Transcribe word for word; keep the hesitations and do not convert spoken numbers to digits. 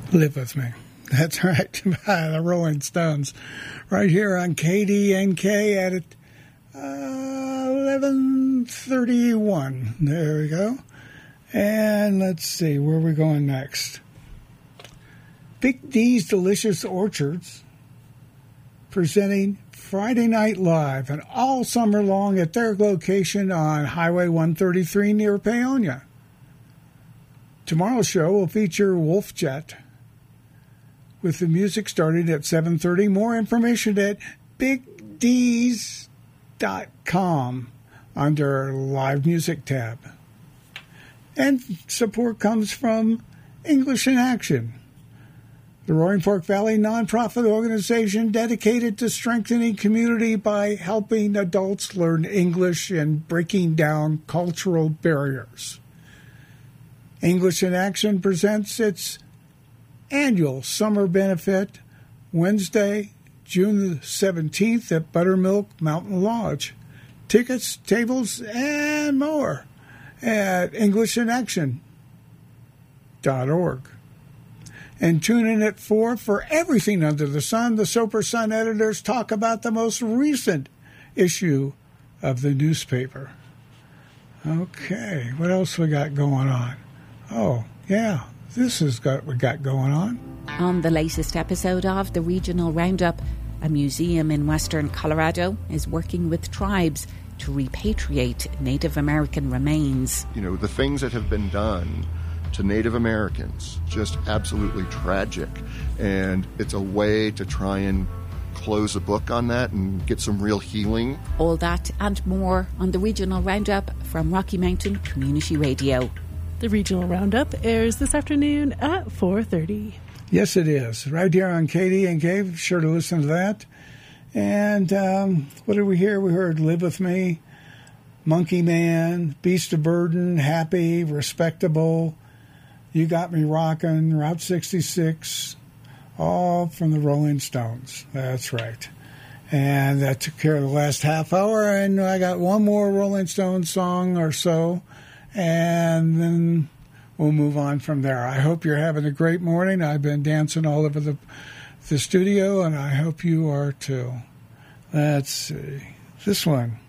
Live With Me. That's right, by the Rolling Stones. Right here on K D N K at uh, eleven thirty-one. There we go. And let's see, where are we going next? Big D's Delicious Orchards presenting Friday Night Live and all summer long at their location on Highway one thirty-three near Paonia. Tomorrow's show will feature Wolf Jet, with the music starting at seven thirty. More information at big d's dot com under Live Music tab. And support comes from English in Action, the Roaring Fork Valley nonprofit organization dedicated to strengthening community by helping adults learn English and breaking down cultural barriers. English in Action presents its annual summer benefit Wednesday, June seventeenth at Buttermilk Mountain Lodge. Tickets, tables, and more at english in action dot org. And tune in at four for Everything Under the Sun. The Soper Sun editors talk about the most recent issue of the newspaper. Okay, what else we got going on? Oh, yeah, this is what we got going on. On the latest episode of the Regional Roundup, a museum in western Colorado is working with tribes to repatriate Native American remains. You know, the things that have been done to Native Americans, just absolutely tragic. And it's a way to try and close the book on that and get some real healing. All that and more on the Regional Roundup from Rocky Mountain Community Radio. The Regional Roundup airs this afternoon at four thirty. Yes, it is. Right here on K D N K. Be sure to listen to that. And um, what did we hear? We heard Live With Me, Monkey Man, Beast of Burden, Happy, Respectable, You Got Me Rockin', Route sixty-six, all from the Rolling Stones. That's right. And that took care of the last half hour. And I got one more Rolling Stones song or so. And then we'll move on from there. I hope you're having a great morning. I've been dancing all over the the studio, and I hope you are too. Let's see. This one.